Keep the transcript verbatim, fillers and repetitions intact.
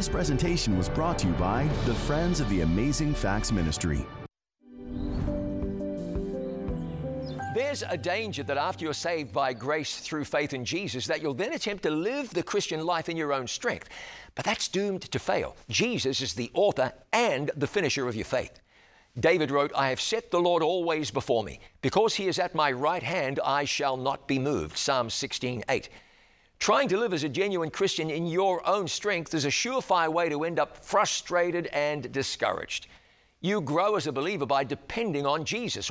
This presentation was brought to you by the Friends of the Amazing Facts Ministry. There's a danger that after you're saved by grace through faith in Jesus, that you'll then attempt to live the Christian life in your own strength. But that's doomed to fail. Jesus is the author and the finisher of your faith. David wrote, "I have set the Lord always before me. Because he is at my right hand, I shall not be moved." Psalm sixteen eight. Trying to live as a genuine Christian in your own strength is a surefire way to end up frustrated and discouraged. You grow as a believer by depending on Jesus.